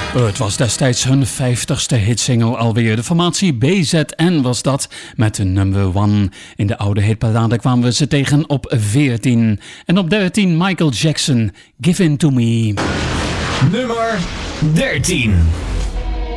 Het was destijds hun 50ste hitsingle alweer. De formatie BZN was dat met de number 1. In de oude hitparade kwamen we ze tegen op 14. En op 13 Michael Jackson, Give In To Me. Nummer 13.